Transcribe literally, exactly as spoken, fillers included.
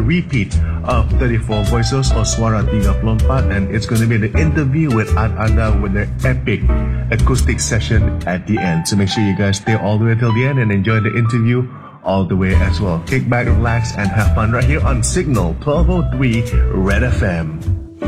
repeat of thirty-four Voices or Suara tiga puluh empat, and it's going to be the interview with Ad Ada with their epic acoustic session at the end. So make sure you guys stay all the way till the end and enjoy the interview all the way as well. Kick back, relax, and have fun right here on Signal twelve oh three Red F M.